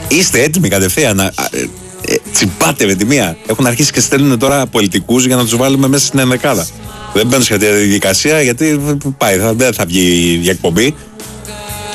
Είστε έτοιμοι κατευθείαν να τσιμπάτε με τη μία. Έχουν αρχίσει και στέλνουν τώρα πολιτικούς για να τους βάλουμε μέσα στην ενδεκάδα. Δεν μπαίνουν σε αυτή τη διαδικασία γιατί πάει, δεν θα βγει η εκπομπή.